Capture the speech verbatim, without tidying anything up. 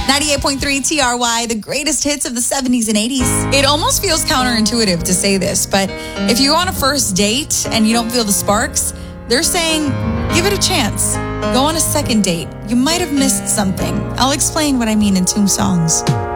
ninety-eight point three T R Y, the greatest hits of the seventies and eighties. It almost feels counterintuitive to say this, but if you go on a first date and you don't feel the sparks, they're saying, give it a chance. Go on a second date. You might have missed something. I'll explain what I mean in two songs.